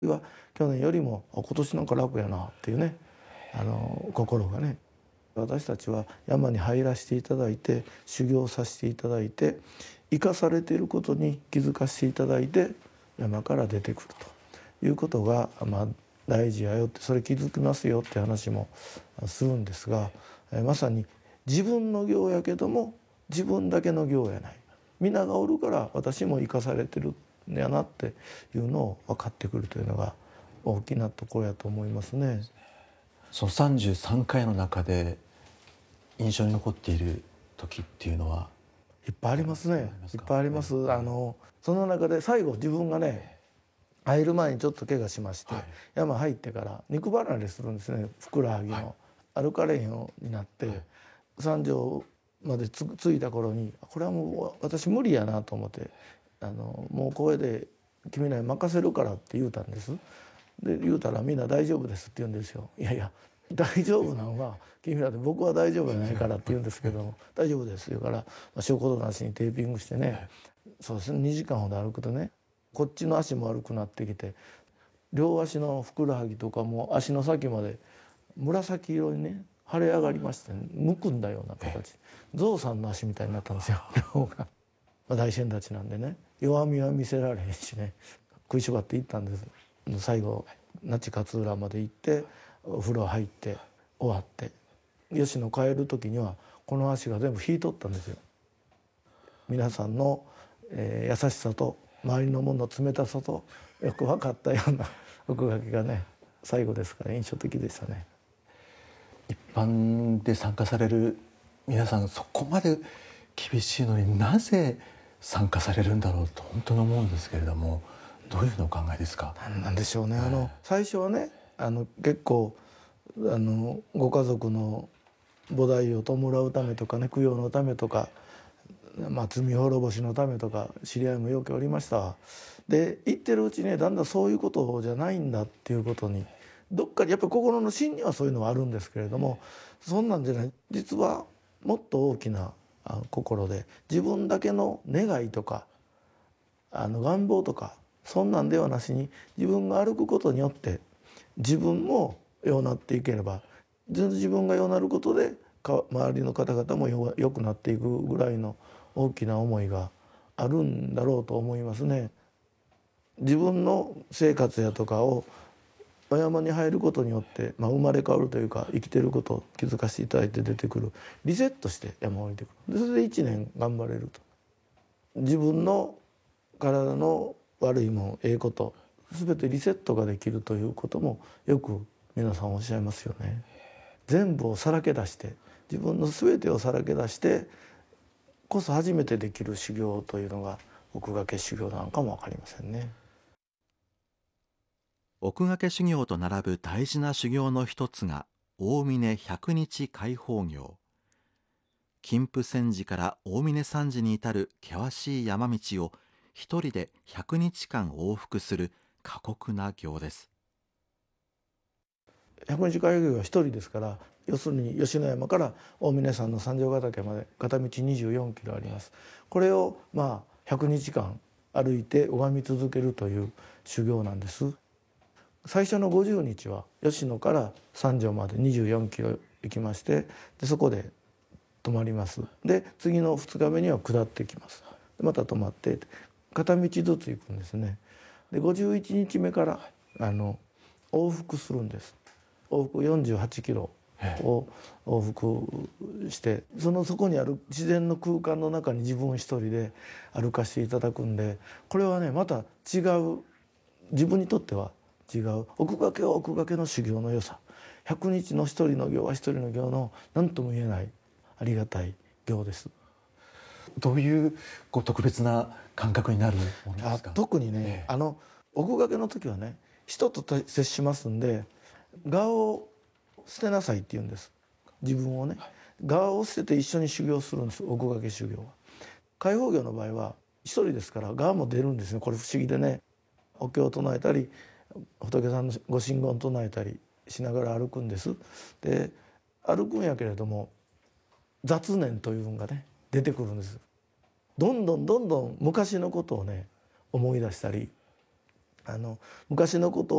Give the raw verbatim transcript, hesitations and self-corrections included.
は去年よりも今年なんか楽やなっていうね、あの心がね、私たちは山に入らせていただいて修行させていただいて生かされていることに気づかせていただいて山から出てくるということが、まあ、大事やよって、それ気づきますよって話もするんですが、まさに自分の行やけども自分だけの行やない、皆がおるから私も生かされてるんやなっていうのを分かってくるというのが大きなところやと思いますね。 そのさんじゅうさんかいの中で印象に残っている時っていうのはいっぱいありますね。いっぱいあります。あのその中で最後自分がね入る前にちょっと怪我しまして、はい、山入ってから肉離れするんですね。ふくらはぎの、はい、歩かれへんようになって、はい、山上までつ着いた頃にこれはもう私無理やなと思って、あのもうこれで君らに任せるからって言うたんです。で言うたらみんな大丈夫ですって言うんですよ。いやいや大丈夫なのは君らで、僕は大丈夫じゃないからって言うんですけども大丈夫です言うから、まあ、塩コなしにテーピングしてね、そうですねにじかんほど歩くとね、こっちの足も悪くなってきて両足のふくらはぎとかも足の先まで紫色にね腫れ上がりまして、ね、むくんだような形、ゾウさんの足みたいになったんですよ両が。まあ、大先立ちなんでね弱みは見せられへんしね、食いしばって行ったんです。最後那智勝浦まで行ってお風呂入って終わって吉野帰る時にはこの足が全部引いとったんですよ。皆さんの、えー、優しさと周りのものの冷たさとよく分かったような奥書きがね最後ですから印象的でしたね。 一般で参加される皆さんそこまで厳しいのになぜ参加されるんだろうと本当に思うんですけれども、どういうのお考えですか？ なんなんでしょうね、あの最初はねあの結構あのご家族の菩提を弔うためとかね、供養のためとか、まあ、罪滅ぼしのためとか知り合いもよくおりました。で言ってるうちねだんだんそういうことじゃないんだっていうことにどっかにやっぱり心の芯にはそういうのはあるんですけれども、そんなんじゃない、実はもっと大きな心で自分だけの願いとかあの願望とかそんなんではなしに、自分が歩くことによって自分もようなっていければ、自分がようなることで周りの方々もよよくなっていくぐらいの大きな思いがあるんだろうと思いますね。自分の生活やとかをお山に入ることによって、まあ、生まれ変わるというか生きてることを気づかせていただいて出てくる、リセットして山を降りてくる。でそれでいちねん頑張れると、自分の体の悪いもんええこと全てリセットができるということもよく皆さんおっしゃいますよね。全部をさらけ出して自分の全てをさらけ出してこそ初めてできる修行というのが奥掛修行なのかも分かりませんね。 奥掛修行と並ぶ大事な修行の一つが大峰百日開放行。金峰山寺から大峰山寺に至る険しい山道を一人でひゃくにちかん往復する過酷な行です。 百日開放行は一人ですから、要するに吉野山から大峰山の三条ヶ岳まで片道にじゅうよんキロあります。これをまあひゃくにちかん歩いて拝み続けるという修行なんです。最初のごじゅうにちは吉野から三条までにじゅうよんキロ行きまして、でそこで泊まります。で次のふつかめには下ってきます。でまた泊まって片道ずつ行くんですね。でごじゅういちにちめからあの往復するんです。往復よんじゅうはちキロを往復して、そのそこにある自然の空間の中に自分一人で歩かせていただくんで、これはねまた違う、自分にとっては違う奥掛は奥掛の修行の良さ、ひゃくにちの一人の行は一人の行の何とも言えないありがたい行です。 どういうこう特別な感覚になるものですか？ 特にね、ええ、あの奥掛の時はね人と接しますんで、我を捨てなさいって言うんです。自分をね我を捨てて一緒に修行するんです、奥掛修行は。開放行の場合は一人ですから我も出るんですね。これ不思議でね、お経を唱えたり仏さんのご神言を唱えたりしながら歩くんです。で歩くんやけれども雑念というのがね出てくるんです。どんどんどんどん昔のことをね思い出したり、あの昔のこと